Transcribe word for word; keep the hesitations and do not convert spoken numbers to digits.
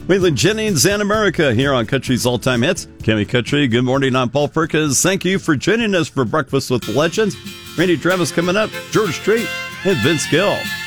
Waylon Jennings and America here on Country's All Time Hits. Cammy Country, good morning. I'm Paul Perkins. Thank you for joining us for Breakfast with the Legends. Randy Travis coming up, George Strait, and Vince Gill.